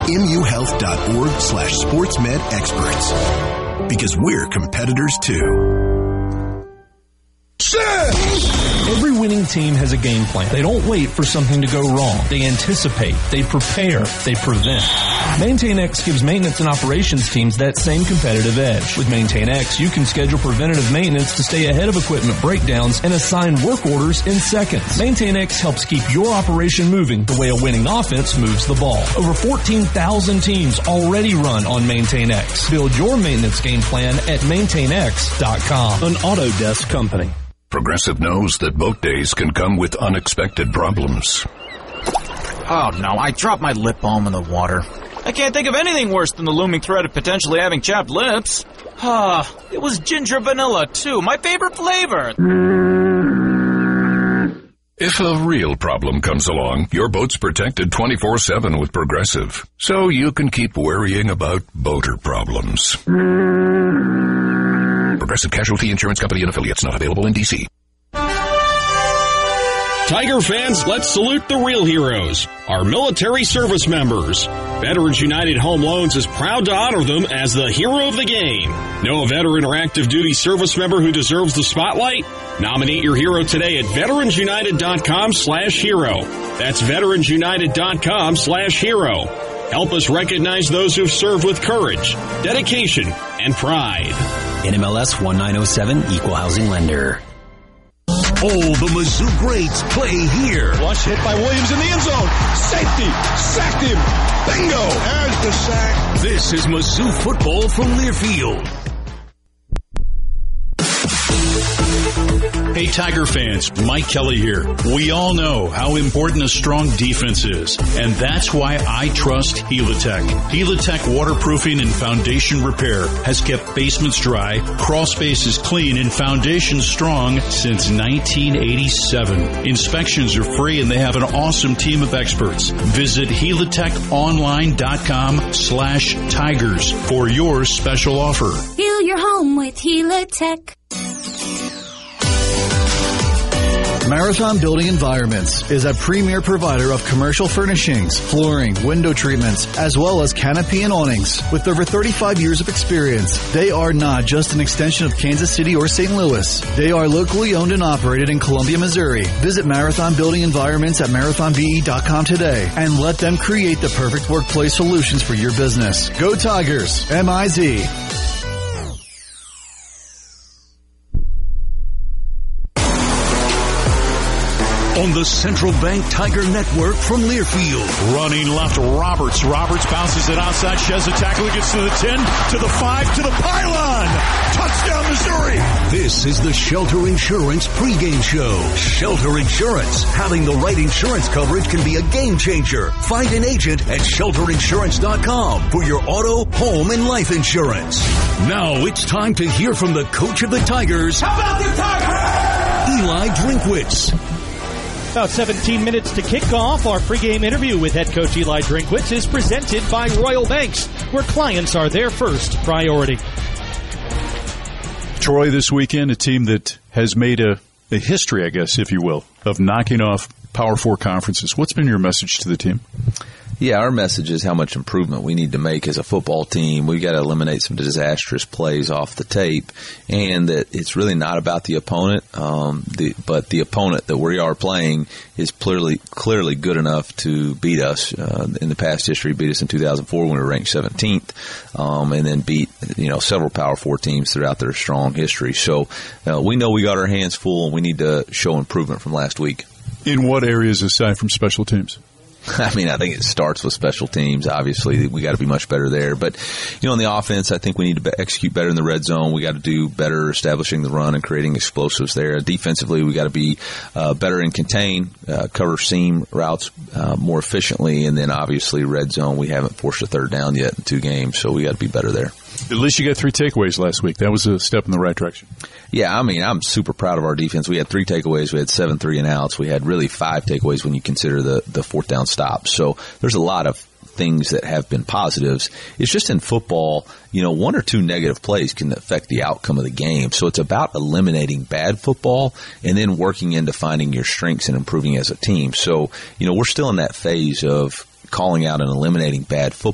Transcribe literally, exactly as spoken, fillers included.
muhealth.org slash sportsmed experts. Because we're competitors too. Every winning team has a game plan. They don't wait for something to go wrong. They anticipate, they prepare, they prevent. MaintainX gives maintenance and operations teams that same competitive edge. With MaintainX, you can schedule preventative maintenance to stay ahead of equipment breakdowns and assign work orders in seconds. MaintainX helps keep your operation moving the way a winning offense moves the ball. Over fourteen thousand teams already run on MaintainX. Build your maintenance game plan at maintain x dot com. An Autodesk company. Progressive knows that boat days can come with unexpected problems. Oh, no, I dropped my lip balm in the water. I can't think of anything worse than the looming threat of potentially having chapped lips. Ah, it was ginger vanilla, too, my favorite flavor. If a real problem comes along, your boat's protected twenty-four seven with Progressive, so you can keep worrying about boater problems. Progressive Casualty Insurance Company and Affiliates, not available in D C. Tiger fans, let's salute the real heroes, our military service members. Veterans United Home Loans is proud to honor them as the hero of the game. Know a veteran or active duty service member who deserves the spotlight? Nominate your hero today at veteransunited.com slash hero. That's veteransunited.com slash hero. Help us recognize those who've served with courage, dedication, and pride. N M L S one nine oh seven, Equal Housing Lender. All the Mizzou greats play here. Flush hit by Williams in the end zone. Safety. Sacked him. Bingo. There's the sack. This is Mizzou football from Learfield. Hey, Tiger fans, Mike Kelly here. We all know how important a strong defense is, and that's why I trust Helitech. Helitech waterproofing and foundation repair has kept basements dry, crawl spaces clean, and foundations strong since nineteen eighty-seven. Inspections are free, and they have an awesome team of experts. Visit helitechonline.com slash tigers for your special offer. Heal your home with Helitech. Marathon Building Environments is a premier provider of commercial furnishings, flooring, window treatments, as well as canopy and awnings. With over thirty-five years of experience, they are not just an extension of Kansas City or Saint Louis. They are locally owned and operated in Columbia, Missouri. Visit Marathon Building Environments at marathon b e dot com today and let them create the perfect workplace solutions for your business. Go Tigers! M I Z. On the Central Bank Tiger Network from Learfield. Running left, Roberts. Roberts bounces it outside. Sheds a tackle. Gets to the ten, to the five, to the pylon. Touchdown, Missouri. This is the Shelter Insurance pregame show. Shelter Insurance. Having the right insurance coverage can be a game changer. Find an agent at shelter insurance dot com for your auto, home, and life insurance. Now it's time to hear from the coach of the Tigers. How about the Tigers? Eli Drinkwitz. About seventeen minutes to kick off. Our pregame interview with head coach Eli Drinkwitz is presented by Royal Banks, where clients are their first priority. Troy this weekend, a team that has made a, a history, I guess, if you will, of knocking off Power Four conferences. What's been your message to the team? Yeah, our message is how much improvement we need to make as a football team. We've got to eliminate some disastrous plays off the tape, and that it's really not about the opponent, um, the, but the opponent that we are playing is clearly clearly good enough to beat us. Uh, in the past history, beat us in two thousand four when we were ranked seventeenth, um, and then beat you know several Power Four teams throughout their strong history. So uh, we know we got our hands full, and we need to show improvement from last week. In what areas aside from special teams? I mean, I think it starts with special teams. Obviously, we got to be much better there. But, you know, on the offense, I think we need to execute better in the red zone. We got to do better establishing the run and creating explosives there. Defensively, we got to be uh, better in contain, uh, cover seam routes uh, more efficiently. And then, obviously, red zone, we haven't forced a third down yet in two games, so we got to be better there. At least you got three takeaways last week. That was a step in the right direction. Yeah, I mean, I'm super proud of our defense. We had three takeaways. We had seven three and outs. We had really five takeaways when you consider the, the fourth down stops. So there's a lot of things that have been positives. It's just in football, you know, one or two negative plays can affect the outcome of the game. So it's about eliminating bad football and then working into finding your strengths and improving as a team. So, you know, we're still in that phase of calling out and eliminating bad football.